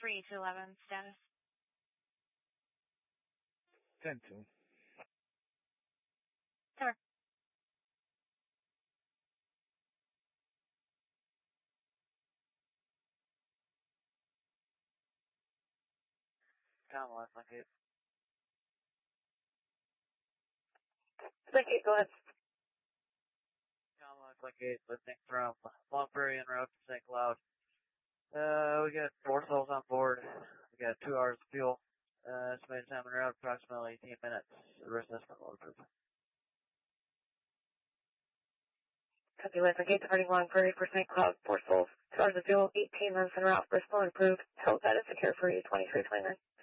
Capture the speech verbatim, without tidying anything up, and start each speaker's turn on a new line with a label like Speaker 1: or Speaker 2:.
Speaker 1: three to eleven status.
Speaker 2: ten two.
Speaker 1: Sir.
Speaker 2: Tom left like it.
Speaker 3: Thank you, go ahead.
Speaker 2: Tom left like it, listening from Long Prairie en route to Saint Cloud. Uh, we got four souls on board. We got two hours of fuel. Uh, estimated time en route approximately eighteen minutes. The rest is for load group.
Speaker 3: Copy with a gate departing Long Prairie for Saint Cloud, four souls. Two hours of fuel, eighteen minutes en route, Bristol improved. Held that is secure for you, twenty-three twenty-nine.